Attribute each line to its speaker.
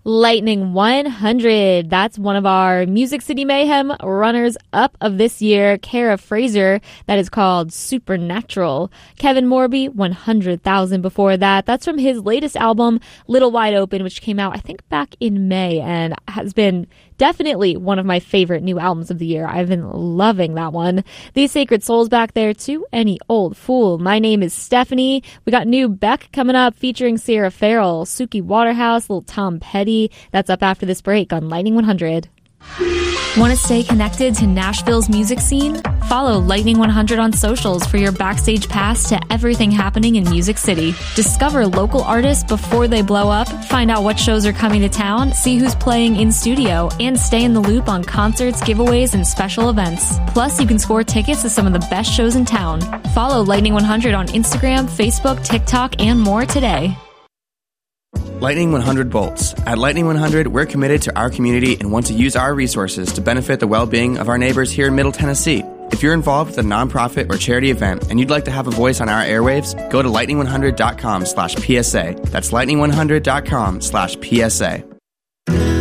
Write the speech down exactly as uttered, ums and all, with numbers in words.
Speaker 1: Lightning one hundred. That's one of our Music City Mayhem runners-up of this year. Kara Fraser, that is called Supernatural. Kevin Morby, one hundred thousand before that. That's from his latest album, Little Wide Open, which came out, I think, back in May, and has been definitely one of my favorite new albums of the year. I've been loving that one. These Sacred Souls back there too. Any Old Fool. My Name is Stephanie. We got new Beck coming up featuring Sarah Farrell, Suki Waterhouse, Little Tom Petty. That's up after this break on Lightning one hundred. Want to stay connected to Nashville's music scene? Follow Lightning one hundred on socials for your backstage pass to everything happening in Music City. Discover local artists before they blow up, find out what shows are coming to town, see who's playing in studio, and stay in the loop on concerts, giveaways, and special events. Plus, you can score tickets to some of the best shows in town. Follow Lightning one hundred on Instagram, Facebook, TikTok, and more today.
Speaker 2: Lightning one hundred Bolts. At Lightning one hundred, we're committed to our community and want to use our resources to benefit the well-being of our neighbors here in Middle Tennessee. If you're involved with a nonprofit or charity event and you'd like to have a voice on our airwaves, go to lightning one hundred dot com slash P S A. That's lightning one hundred dot com slash P S A.